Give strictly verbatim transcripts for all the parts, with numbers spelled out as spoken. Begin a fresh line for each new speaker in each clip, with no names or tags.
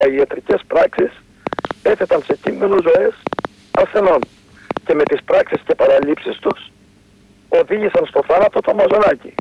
οι ιατρικές πράξεις έθεταν σε κίνδυνο ζωές ασθενών και με τις πράξεις και παραλήψεις τους οδήγησαν στο θάνατο το Μαζονάκη.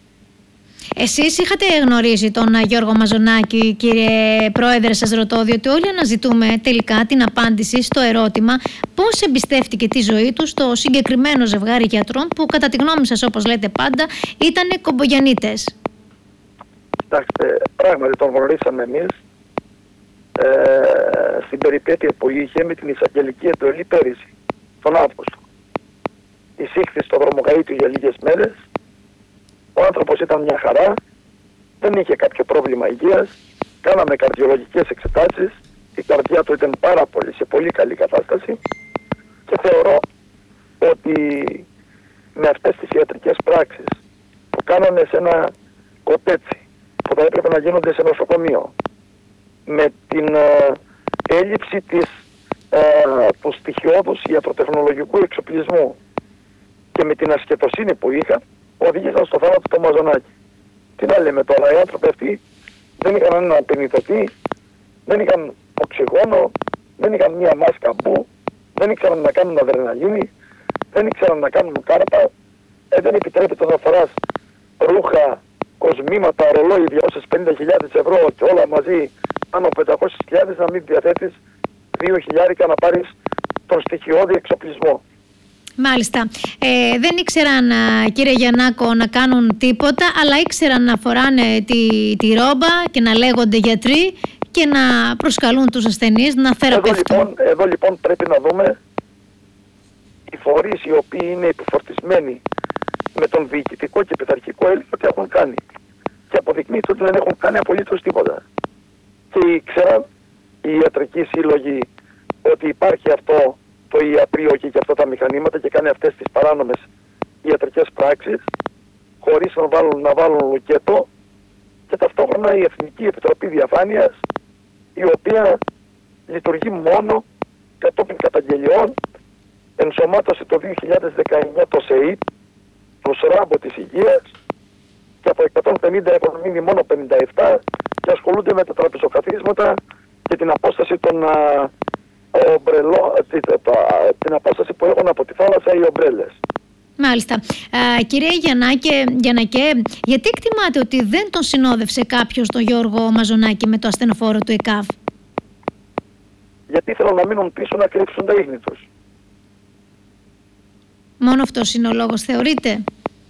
Εσείς είχατε γνωρίσει τον Γιώργο Μαζονάκη, κύριε Πρόεδρε, σας ρωτώ, διότι όλοι αναζητούμε τελικά την απάντηση στο ερώτημα πώς εμπιστεύτηκε τη ζωή του στο συγκεκριμένο ζευγάρι γιατρών που κατά τη γνώμη σας, όπως λέτε πάντα, ήταν κομπογιαννίτες.
Κοιτάξτε, πράγματι τον γνωρίσαμε εμείς ε, στην περιπέτεια που είχε με την εισαγγελική εντολή πέρυσι, τον Αύγουστο. Εισήχθη στο δρομοκαΐτιο για λίγες μέρες. Ο άνθρωπος ήταν μια χαρά, δεν είχε κάποιο πρόβλημα υγείας, κάναμε καρδιολογικές εξετάσεις, η καρδιά του ήταν πάρα πολύ, σε πολύ καλή κατάσταση και θεωρώ ότι με αυτές τις ιατρικές πράξεις που κάνανε σε ένα κοτέτσι που θα έπρεπε να γίνονται σε νοσοκομείο, με την ε, έλλειψη της, ε, του στοιχειώδους ιατροτεχνολογικού εξοπλισμού και με την ασχετοσύνη που είχα, οδήγησαν στο θάνατο το Μαζονάκη. Τι να λέμε τώρα, οι άνθρωποι αυτοί δεν είχαν ένα πενιδωτή, δεν είχαν οξυγόνο, δεν είχαν μία μάσκα μπου, δεν ήξεραν να κάνουν αδρεναλίνη, δεν ήξεραν να κάνουν κάρπα, ε, δεν επιτρέπεται να φοράς ρούχα, κοσμήματα, ρολόι διακόσιες πενήντα χιλιάδες ευρώ και όλα μαζί πάνω από πεντακόσιες χιλιάδες να μην διαθέτεις δύο χιλιάρικα να πάρεις τον στοιχειώδη εξοπλισμό.
Μάλιστα. Ε, δεν ήξεραν, κύριε Γιαννάκο, να κάνουν τίποτα, αλλά ήξεραν να φοράνε τη, τη ρόμπα και να λέγονται γιατροί και να προσκαλούν τους ασθενείς να θεραπευτούν.
Εδώ λοιπόν, εδώ λοιπόν πρέπει να δούμε οι φορείς οι οποίοι είναι επιφορτισμένοι με τον διοικητικό και πειθαρχικό έλεγχο τι έχουν κάνει. Και αποδεικνύεται ότι δεν έχουν κάνει απολύτως τίποτα. Και ήξεραν οι ιατρικοί σύλλογοι ότι υπάρχει αυτό το ιατρείο και αυτά τα μηχανήματα και κάνει αυτές τις παράνομες ιατρικές πράξεις χωρίς να βάλουν, να βάλουν λουκέτο, και ταυτόχρονα η Εθνική Επιτροπή Διαφάνειας, η οποία λειτουργεί μόνο κατόπιν καταγγελιών, ενσωμάτωσε το δύο χιλιάδες δεκαεννιά το ΣΕΙΤ, το ΣΡΑΜΠΟ της Υγείας, και από εκατόν πενήντα έχουν μείνει μόνο πενήντα επτά και ασχολούνται με τα τραπεζοκαθίσματα και την απόσταση των α, ομπρελό, την, την απόσταση που έχουν από τη θάλασσα οι ομπρέλες.
Μάλιστα. Α, κύριε Γιαννάκε, Γιαννακέ, γιατί εκτιμάτε ότι δεν τον συνόδευσε κάποιος τον Γιώργο Μαζονάκη με το ασθενοφόρο του ΕΚΑΒ?
Γιατί θέλουν να μείνουν πίσω να κρύψουν τα ίχνη τους.
Μόνο αυτός είναι ο λόγος, θεωρείτε?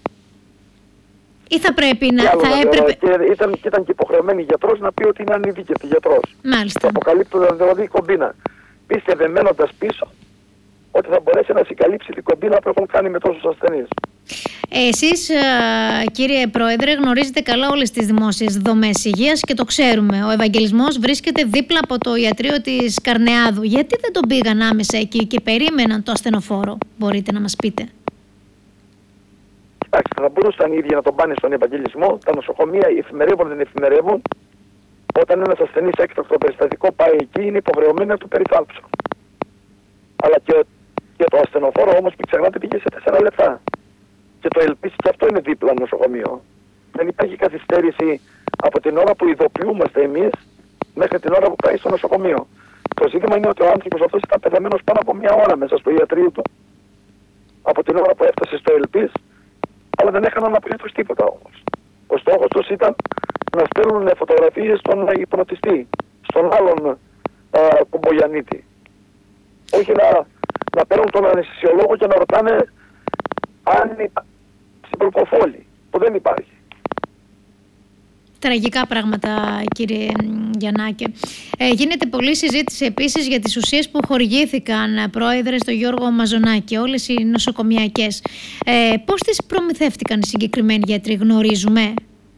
Ή θα πρέπει να...
Θα
θα έπρεπε...
και ήταν, και ήταν και υποχρεωμένη γιατρός να πει ότι είναι ανειδίκευτη γιατρός.
Μάλιστα.
Και αποκαλύπτονταν δηλαδή η κομπίνα. Πίστευε μένοντας πίσω ότι θα μπορέσει να συγκαλύψει την κομπίνα που έχουν κάνει με τόσους ασθενείς.
Εσείς, κύριε Πρόεδρε, γνωρίζετε καλά όλες τις δημόσιες δομές υγείας και το ξέρουμε. Ο Ευαγγελισμός βρίσκεται δίπλα από το ιατρείο της Καρνεάδου. Γιατί δεν τον πήγαν άμεσα εκεί και περίμεναν το ασθενοφόρο? Μπορείτε να μας πείτε?
Κοιτάξτε, θα μπορούσαν οι ίδιοι να τον πάνε στον Ευαγγελισμό. Τα νοσοκομεία εφημερεύουν, δεν εφημερεύουν. Όταν ένας ασθενής έκτακτο περιστατικό πάει εκεί, είναι υποχρεωμένοι να του περιθάλψουν. Αλλά και, και το ασθενοφόρο όμως, μην ξεχνάτε, πήγε σε τέσσερα λεπτά. Και το ελπίσει και αυτό είναι δίπλα νοσοκομείο. Δεν υπάρχει καθυστέρηση από την ώρα που ειδοποιούμαστε εμείς μέχρι την ώρα που πάει στο νοσοκομείο. Το ζήτημα είναι ότι ο άνθρωπος αυτός ήταν πεθαμένος πάνω από μία ώρα μέσα στο ιατρείο του. Από την ώρα που έφτασε στο ελπίς, αλλά δεν έκαναν απολύτως τίποτα όμως. Ο στόχος τους ήταν να στέλνουν φωτογραφίες στον υπνοτιστή, στον άλλον κομπογιαννίτη. Όχι να, να παίρνουν τον αναισθησιολόγο και να ρωτάνε αν υπάρχει συμπροποφόλη, που δεν υπάρχει.
Τραγικά πράγματα, κύριε Γιαννάκε. Ε, γίνεται πολλή συζήτηση επίσης για τις ουσίες που χορηγήθηκαν, Πρόεδρε, στο Γιώργο Μαζονάκη, όλες οι νοσοκομιακές. Ε, πώς τις προμηθεύτηκαν οι συγκεκριμένοι γιατροί, γνωρίζουμε?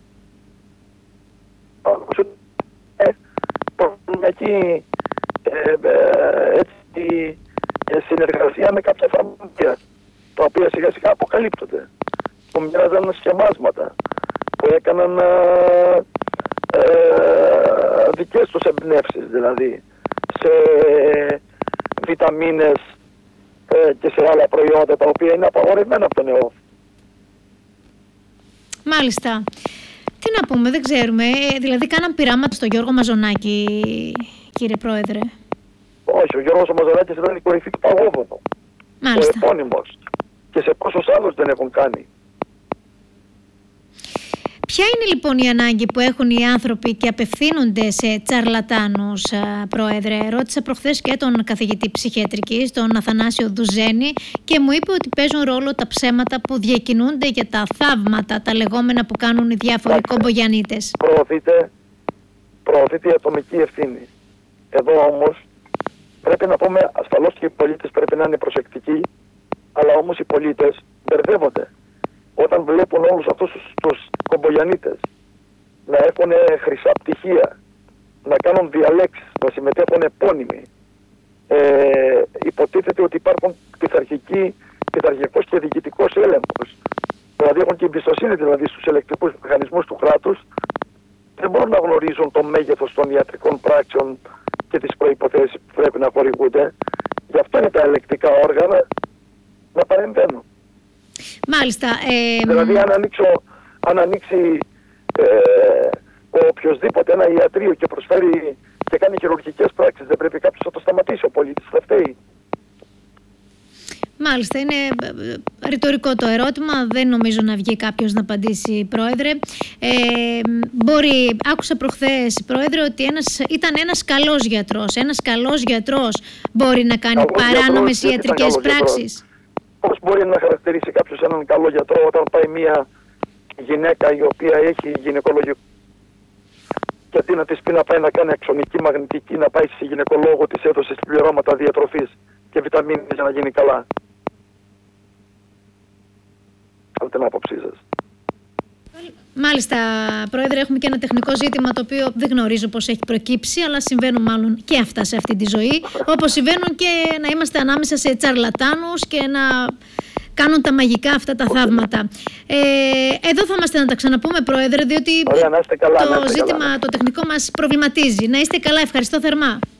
Ε, προμηθευτική ε, ε, έτσι, ε, συνεργασία με κάποια φαρμακεία, τα οποία σιγά σιγά αποκαλύπτονται, που μοιράζαν σχεμάσματα, που έκαναν ε, ε, δικές τους εμπνεύσεις, δηλαδή σε βιταμίνες ε, και σε άλλα προϊόντα τα οποία είναι απαγορευμένα από τον ΕΟΦ.
Μάλιστα. Τι να πούμε, δεν ξέρουμε. Δηλαδή κάναν πειράματα στο Γιώργο Μαζονάκη, κύριε Πρόεδρε?
Όχι, ο Γιώργος ο Μαζαράκης ήταν η κορυφή του παγόβουνου.
Μάλιστα.
Ο επώνυμος. Και σε πόσους άλλους δεν έχουν κάνει.
Ποια είναι λοιπόν η ανάγκη που έχουν οι άνθρωποι και απευθύνονται σε τσαρλατάνους, Πρόεδρε? Ρώτησα προχθές και τον καθηγητή ψυχιατρικής, τον Αθανάσιο Δουζένη, και μου είπε ότι παίζουν ρόλο τα ψέματα που διακινούνται για τα θαύματα, τα λεγόμενα που κάνουν οι διάφοροι κομπογιανίτες.
Προωθείται, προωθείται η ατομική ευθύνη. Εδώ όμως πρέπει να πούμε, ασφαλώς και οι πολίτες πρέπει να είναι προσεκτικοί, αλλά όμως οι πολίτες μπερδεύονται. Όταν βλέπουν όλους αυτούς τους, τους κομπογιανίτες να έχουν χρυσά πτυχία, να κάνουν διαλέξεις, να συμμετέχουν επώνυμοι, ε, υποτίθεται ότι υπάρχουν πειθαρχικοί, πειθαρχικός και διοικητικός έλεγχος. Δηλαδή έχουν και εμπιστοσύνη δηλαδή στους ελεκτικούς μηχανισμούς του κράτους, δεν μπορούν να γνωρίζουν το μέγεθος των ιατρικών πράξεων και τις προϋποθέσεις που πρέπει να χορηγούνται. Γι' αυτό είναι τα ελεκτικά όργανα να παρεμβαίνουν.
Μάλιστα. Ε...
Δηλαδή αν, ανοίξω, αν ανοίξει ε, ο οποιοσδήποτε ένα ιατρείο και προσφέρει και κάνει χειρουργικές πράξεις, δεν πρέπει κάποιος να το σταματήσει, ο πολίτης θα φταίει?
Μάλιστα, είναι ρητορικό το ερώτημα, δεν νομίζω να βγει κάποιος να απαντήσει, Πρόεδρε. Ε, μπορεί, άκουσα προχθές, Πρόεδρε, ότι ένας, ήταν ένας καλός γιατρός. Ένας καλός γιατρός μπορεί να κάνει καλός παράνομες γιατρός, ιατρικές πράξεις.
Πώς μπορεί να χαρακτηρίσει κάποιος έναν καλό γιατρό όταν πάει μια γυναίκα η οποία έχει γυναικολογικό, και αντί να της πει να πάει να κάνει αξονική μαγνητική, να πάει στη γυναικολόγο, της έδωσε πληρώματα διατροφής και βιταμίνες για να γίνει καλά? Αυτή την άποψή σας.
Μάλιστα, Πρόεδρε, έχουμε και ένα τεχνικό ζήτημα το οποίο δεν γνωρίζω πώς έχει προκύψει, αλλά συμβαίνουν μάλλον και αυτά σε αυτή τη ζωή, όπως συμβαίνουν και να είμαστε ανάμεσα σε τσαρλατάνους και να κάνουν τα μαγικά αυτά τα θαύματα. Ε, εδώ θα είμαστε να τα ξαναπούμε, Πρόεδρε, διότι
Ωραία, να είστε καλά,
το
να είστε
ζήτημα
καλά.
το τεχνικό μας προβληματίζει. Να είστε καλά, ευχαριστώ θερμά.